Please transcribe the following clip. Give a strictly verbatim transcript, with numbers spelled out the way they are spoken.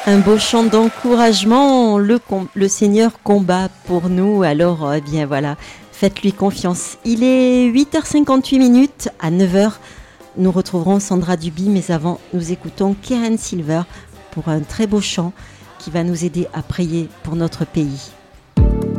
Un beau chant d'encouragement, le, com- le Seigneur combat pour nous, alors eh bien voilà, faites-lui confiance. Il est huit heures cinquante-huit minutes, à neuf heures, nous retrouverons Sandra Duby, mais avant, nous écoutons Karen Silver pour un très beau chant qui va nous aider à prier pour notre pays.